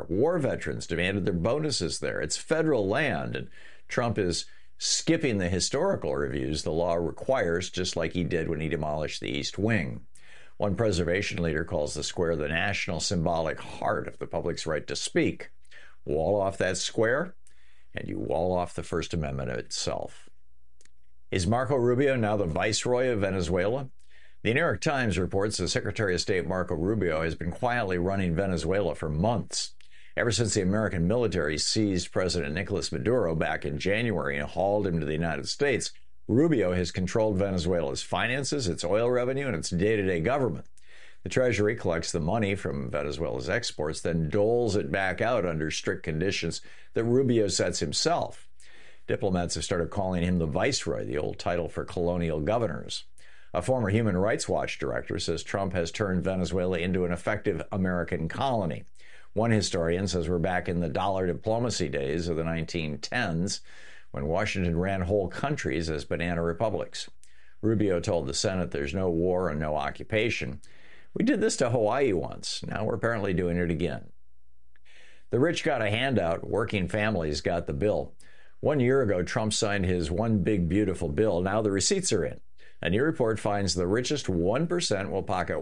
War veterans demanded their bonuses there. It's federal land, and Trump is skipping the historical reviews the law requires, just like he did when he demolished the East Wing. One preservation leader calls the square the national symbolic heart of the public's right to speak. Wall off that square, and you wall off the First Amendment itself. Is Marco Rubio now the viceroy of Venezuela? The New York Times reports that Secretary of State Marco Rubio has been quietly running Venezuela for months. Ever since the American military seized President Nicolas Maduro back in January and hauled him to the United States, Rubio has controlled Venezuela's finances, its oil revenue, and its day-to-day government. The Treasury collects the money from Venezuela's exports, then doles it back out under strict conditions that Rubio sets himself. Diplomats have started calling him the viceroy, the old title for colonial governors. A former Human Rights Watch director says Trump has turned Venezuela into an effective American colony. One historian says we're back in the dollar diplomacy days of the 1910s, when Washington ran whole countries as banana republics. Rubio told the Senate there's no war and no occupation. We did this to Hawaii once. Now we're apparently doing it again. The rich got a handout. Working families got the bill. 1 year ago, Trump signed his One Big Beautiful Bill. Now the receipts are in. A new report finds the richest 1% will pocket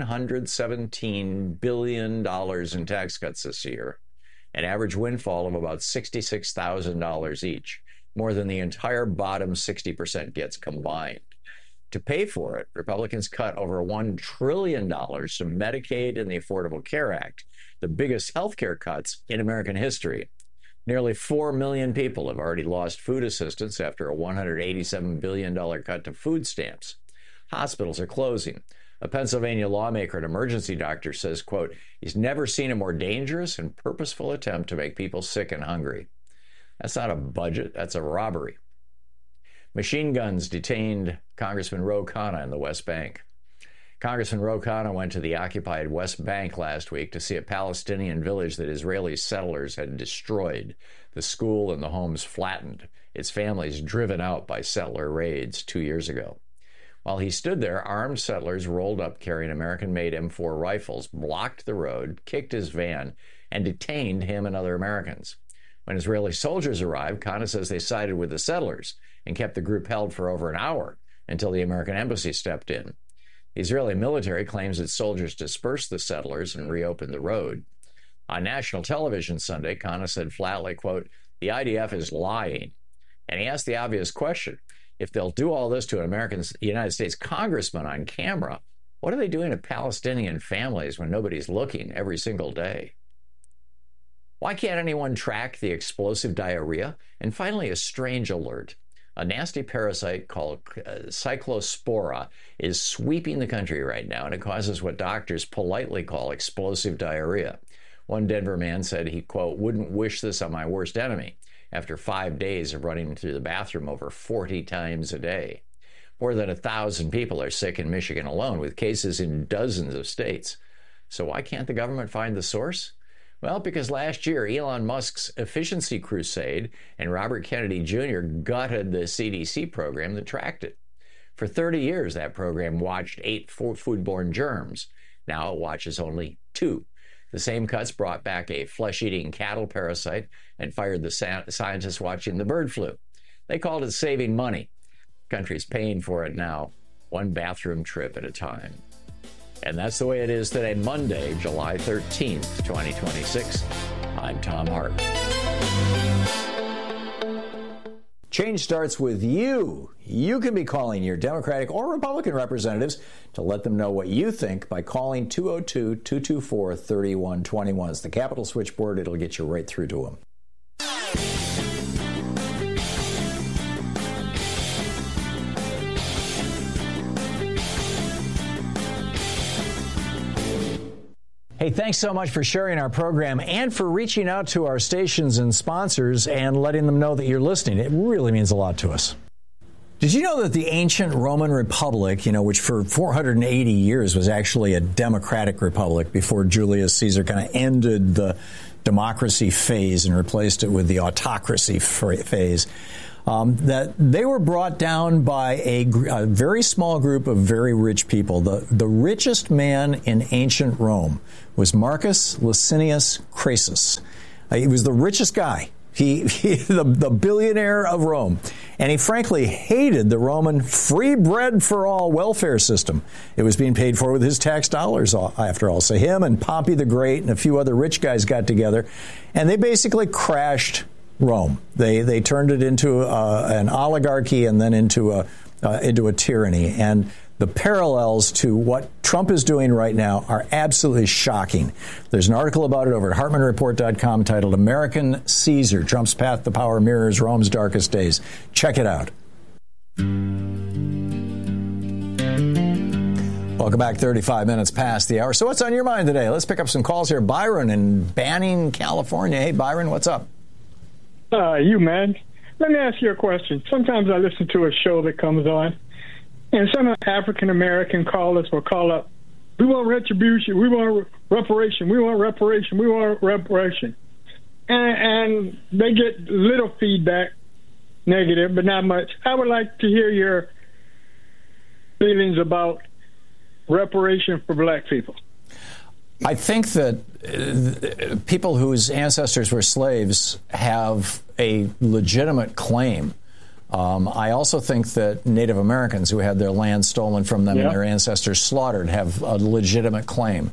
$117 billion in tax cuts this year, an average windfall of about $66,000 each, more than the entire bottom 60% gets combined. To pay for it, Republicans cut over $1 trillion to Medicaid and the Affordable Care Act, the biggest health care cuts in American history. Nearly 4 million people have already lost food assistance after a $187 billion cut to food stamps. Hospitals are closing. A Pennsylvania lawmaker and emergency doctor says, quote, he's never seen a more dangerous and purposeful attempt to make people sick and hungry. That's not a budget, that's a robbery. Machine guns detained Congressman Ro Khanna in the West Bank. Congressman Ro Khanna went to the occupied West Bank last week to see a Palestinian village that Israeli settlers had destroyed, the school and the homes flattened, its families driven out by settler raids 2 years ago. While he stood there, armed settlers rolled up carrying American-made M4 rifles, blocked the road, kicked his van, and detained him and other Americans. When Israeli soldiers arrived, Khanna says they sided with the settlers and kept the group held for over an hour until the American embassy stepped in. The Israeli military claims its soldiers dispersed the settlers and reopened the road. On national television Sunday, Khanna said flatly, quote, the IDF is lying. And he asked the obvious question, if they'll do all this to an United States congressman on camera, what are they doing to Palestinian families when nobody's looking every single day? Why can't anyone track the explosive diarrhea? And finally, a strange alert. A nasty parasite called Cyclospora is sweeping the country right now, and it causes what doctors politely call explosive diarrhea. One Denver man said he, quote, wouldn't wish this on my worst enemy after 5 days of running through the bathroom over 40 times a day. More than 1,000 people are sick in Michigan alone, with cases in dozens of states. So why can't the government find the source? Well, because last year, Elon Musk's efficiency crusade and Robert Kennedy Jr. gutted the CDC program that tracked it. For 30 years, that program watched 8 foodborne germs. Now it watches only 2. The same cuts brought back a flesh-eating cattle parasite and fired the scientists watching the bird flu. They called it saving money. The country's paying for it now, one bathroom trip at a time. And that's the way it is today, Monday, July 13th, 2026. I'm Tom Hart. Change starts with you. You can be calling your Democratic or Republican representatives to let them know what you think by calling 202-224-3121. It's the Capitol switchboard. It'll get you right through to them. Hey, thanks so much for sharing our program and for reaching out to our stations and sponsors and letting them know that you're listening. It really means a lot to us. Did you know that the ancient Roman Republic, which for 480 years was actually a democratic republic before Julius Caesar kind of ended the democracy phase and replaced it with the autocracy phase, that they were brought down by a very small group of very rich people. The richest man in ancient Rome was Marcus Licinius Crassus. He was the richest guy. The billionaire of Rome. And he frankly hated the Roman free bread for all welfare system. It was being paid for with his tax dollars, after all. So him and Pompey the Great and a few other rich guys got together, and they basically crashed Rome. They turned it into an oligarchy and then into a tyranny. And the parallels to what Trump is doing right now are absolutely shocking. There's an article about it over at HartmanReport.com titled American Caesar, Trump's Path to Power Mirrors Rome's Darkest Days. Check it out. Welcome back, 35 minutes past the hour. So what's on your mind today? Let's pick up some calls here. Byron in Banning, California. Hey, Byron, what's up? You, man. Let me ask you a question. Sometimes I listen to a show that comes on, and some African-American callers will call up, we want retribution, we want reparation, we want reparation, we want reparation. And they get little feedback, negative, but not much. I would like to hear your feelings about reparation for black people. I think that people whose ancestors were slaves have a legitimate claim. I also think that Native Americans who had their land stolen from them and their ancestors slaughtered have a legitimate claim.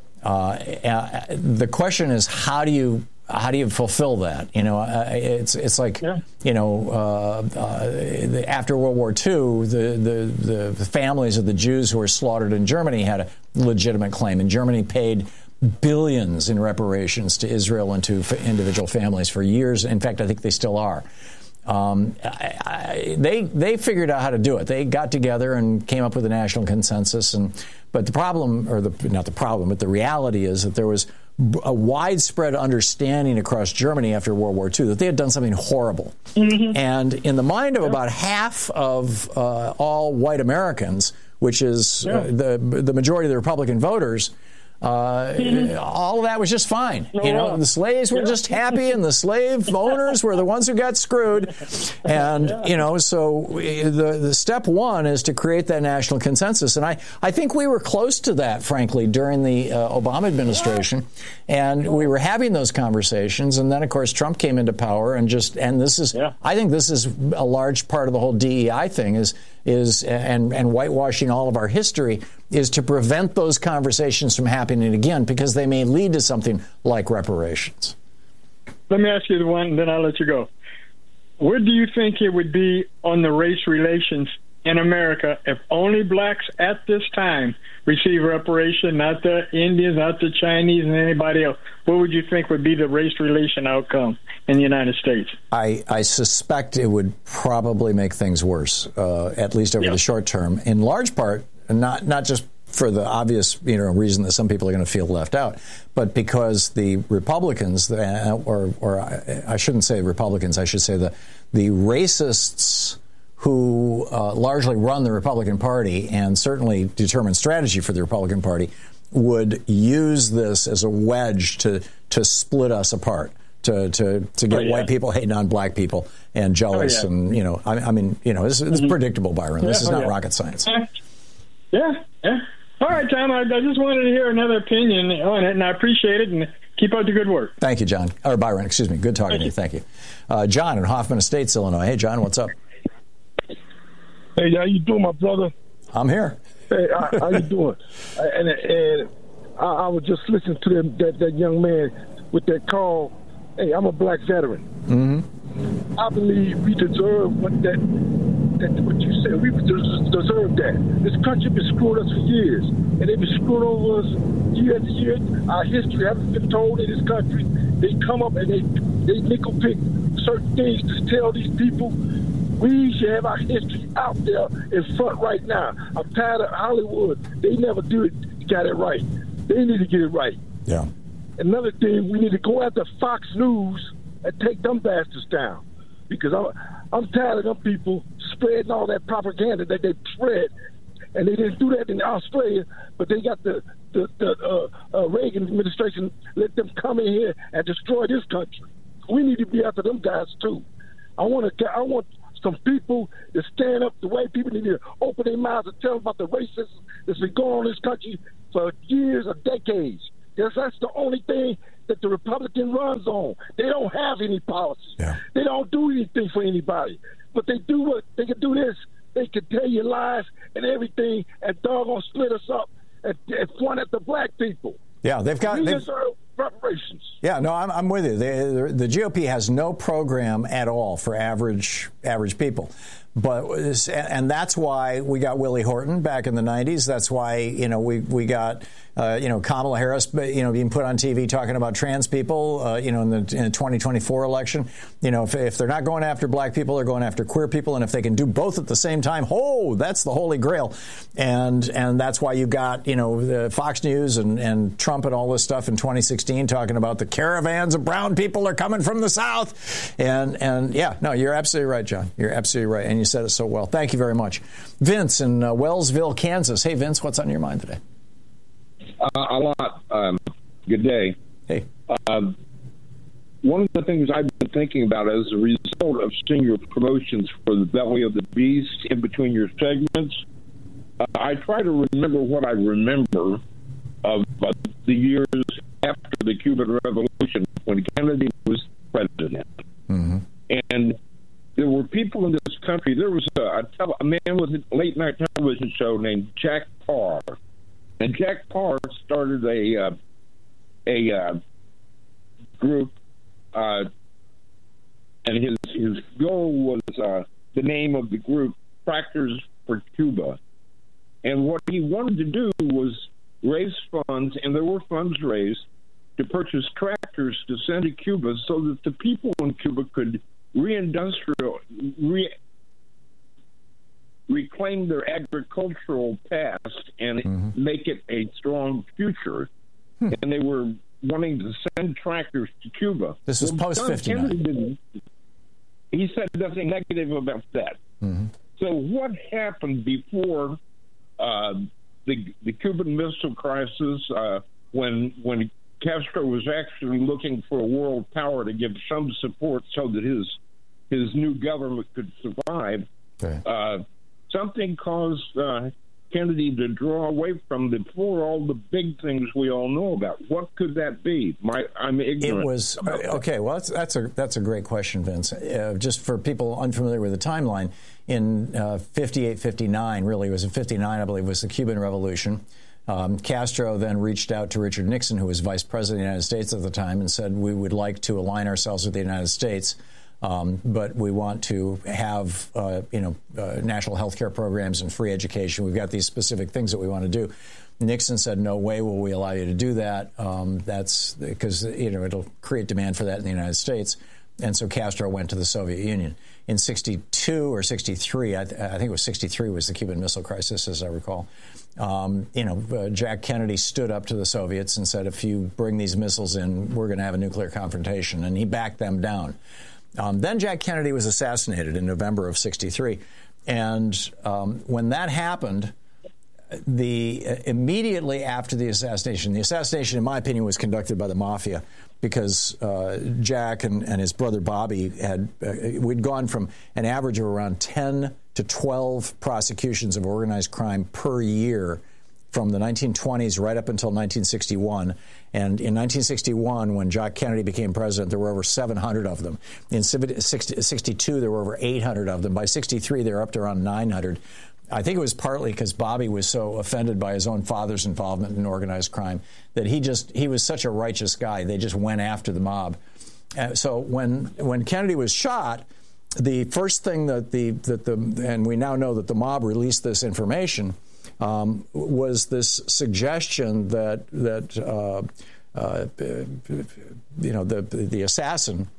The question is, how do you fulfill that? You know, it's like, you know, after World War II, the families of the Jews who were slaughtered in Germany had a legitimate claim, and Germany paid billions in reparations to Israel and to individual families for years. In fact, I think they still are. They figured out how to do it. They got together and came up with a national consensus. But the problem, or not the problem, but the reality is that there was a widespread understanding across Germany after World War II that they had done something horrible. Mm-hmm. And in the mind of about half of all white Americans, which is the majority of the Republican voters, all of that was just fine. You know, the slaves were just happy, and the slave owners were the ones who got screwed. And, you know, so the step one is to create that national consensus. And I think we were close to that, frankly, during the Obama administration. And we were having those conversations. And then, of course, Trump came into power and this is, I think this is a large part of the whole DEI thing is whitewashing all of our history is to prevent those conversations from happening again, because they may lead to something like reparations. Let me ask you the one, and then I'll let you go. Where do you think it would be on the race relations in America if only blacks at this time receive reparation, not the Indians, not the Chinese, and anybody else? What would you think would be the race relation outcome in the United States? I suspect it would probably make things worse, at least over the short term, in large part, not just for the obvious reason that some people are going to feel left out, but because the Republicans, or I shouldn't say Republicans, I should say the racists who largely run the Republican Party and certainly determine strategy for the Republican Party would use this as a wedge to split us apart, to get white people hating on black people and jealous. And, this is predictable, Byron. This is not rocket science. Yeah. All right, Tom, I just wanted to hear another opinion on it, and I appreciate it, and keep up the good work. Thank you, John. Or Byron, excuse me. Good talking to you. Thank you. John in Hoffman Estates, Illinois. Hey, John, what's up? Hey, how you doing, my brother? I'm here. Hey, how you doing? And I was just listening to that young man with that call. Hey, I'm a black veteran. Mm-hmm. I believe we deserve what you said. We deserve that. This country been screwing us for years, and they've been screwing over us year after year. Our history hasn't been told in this country. They come up and they nickel pick certain things to tell these people. We should have our history out there in front right now. I'm tired of Hollywood. They never got it right. They need to get it right. Yeah. Another thing, we need to go after Fox News and take them bastards down, because I'm tired of them people spreading all that propaganda that they spread, and they didn't do that in Australia, but they got the Reagan administration let them come in here and destroy this country. We need to be after them guys too. I want some people to stand up. The white people need to open their mouths and tell them about the racism that's been going on in this country for years or decades. That's the only thing that the Republican runs on. They don't have any policy. Yeah. They don't do anything for anybody. But they do what they can do this. They can tell you lies and everything, and doggone split us up and point at the black people. Yeah, they've deserve reparations. Yeah, no, I'm with you. The GOP has no program at all for average people. And that's why we got Willie Horton back in the 90s. That's why, we got, Kamala Harris, being put on TV talking about trans people, in the 2024 election. If they're not going after black people, they're going after queer people. And if they can do both at the same time, that's the holy grail. And that's why you got, Fox News and Trump and all this stuff in 2016 talking about the caravans of brown people are coming from the South. And you're absolutely right, John. You're absolutely right. And you said it so well. Thank you very much. Vince in Wellsville, Kansas. Hey, Vince, what's on your mind today? A lot. Good day. Hey. One of the things I've been thinking about as a result of seeing your promotions for the Belly of the Beast in between your segments, I try to remember what I remember of the years after the Cuban Revolution when Kennedy was president. Mm-hmm. And there were people in this country. There was a man with a late-night television show named Jack Paar. And Jack Paar started a group, and his goal was the name of the group, Tractors for Cuba. And what he wanted to do was raise funds, and there were funds raised, to purchase tractors to send to Cuba so that the people in Cuba could reclaim their agricultural past and make it a strong future. And they were wanting to send tractors to Cuba. This was post-59. He said nothing negative about that. Mm-hmm. So what happened before the Cuban Missile Crisis, when Castro was actually looking for a world power to give some support so that his new government could survive? Okay. Something caused Kennedy to draw away from before all the big things we all know about. What could that be? I'm ignorant. It was okay. Well, that's a great question, Vince. Just for people unfamiliar with the timeline, in 58, 59, really it was in 59, I believe, was the Cuban Revolution. Castro then reached out to Richard Nixon, who was vice president of the United States at the time, and said, we would like to align ourselves with the United States, but we want to have, national health care programs and free education. We've got these specific things that we want to do. Nixon said, no way will we allow you to do that. That's because, it'll create demand for that in the United States. And so Castro went to the Soviet Union. In 62 or 63, I think it was 63 was the Cuban Missile Crisis, as I recall. Jack Kennedy stood up to the Soviets and said, if you bring these missiles in, we're going to have a nuclear confrontation. And he backed them down. Then Jack Kennedy was assassinated in November of 63. And when that happened, immediately after the assassination, in my opinion, was conducted by the mafia, because Jack and his brother Bobby we'd gone from an average of around 10 to 12 prosecutions of organized crime per year from the 1920s right up until 1961. And in 1961, when Jack Kennedy became president, there were over 700 of them. In 62, there were over 800 of them. By 63, they were up to around 900. I think it was partly because Bobby was so offended by his own father's involvement in organized crime that he was such a righteous guy. They just went after the mob. So when Kennedy was shot, the first thing and we now know that the mob released this information, was this suggestion that the assassin,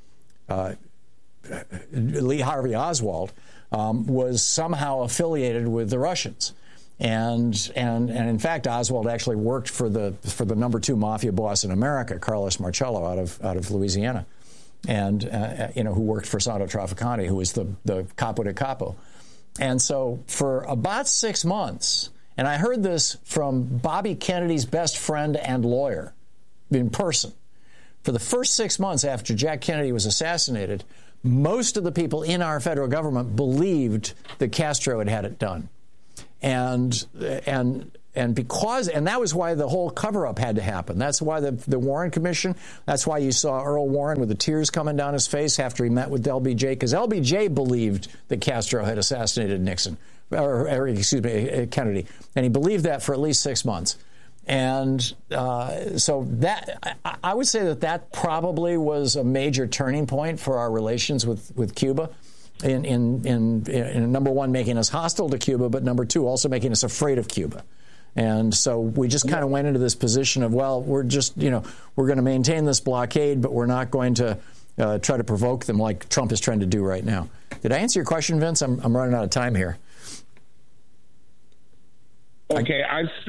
Lee Harvey Oswald, was somehow affiliated with the Russians, and in fact, Oswald actually worked for the number 2 mafia boss in America, Carlos Marcello, out of Louisiana, and who worked for Santo Trafficante, who was the capo de capo. And so for about 6 months, and I heard this from Bobby Kennedy's best friend and lawyer in person, for the first 6 months after Jack Kennedy was assassinated, most of the people in our federal government believed that Castro had it done. And And that was why the whole cover-up had to happen. That's why the Warren Commission, that's why you saw Earl Warren with the tears coming down his face after he met with LBJ, because LBJ believed that Castro had assassinated Kennedy. And he believed that for at least 6 months. And so that, I would say that probably was a major turning point for our relations with Cuba. In number one, making us hostile to Cuba, but number two, also making us afraid of Cuba. And so we just kind of went into this position of, well, we're just, we're going to maintain this blockade, but we're not going to try to provoke them like Trump is trying to do right now. Did I answer your question, Vince? I'm running out of time here. Okay,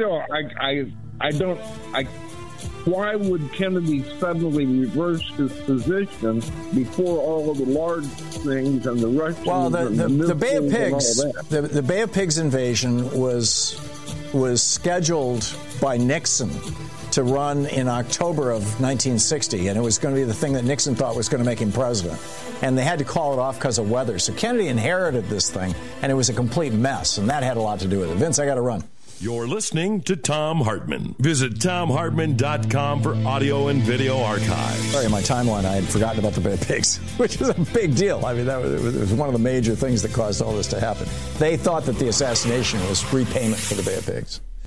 why would Kennedy suddenly reverse his position before all of the large things and the Russians? Well, the Bay of Pigs, the Bay of Pigs invasion was scheduled by Nixon to run in October of 1960, and it was going to be the thing that Nixon thought was going to make him president. And they had to call it off because of weather. So Kennedy inherited this thing, and it was a complete mess, and that had a lot to do with it. Vince, I got to run. You're listening to Thom Hartmann. Visit ThomHartmann.com for audio and video archives. Sorry, in my timeline, I had forgotten about the Bay of Pigs, which is a big deal. I mean, it was one of the major things that caused all this to happen. They thought that the assassination was repayment for the Bay of Pigs.